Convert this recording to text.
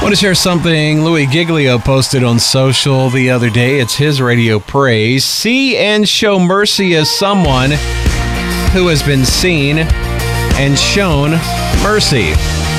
want to share something Louis Giglio posted on social the other day. It's his radio praise. See and show mercy as someone who has been seen and shown mercy.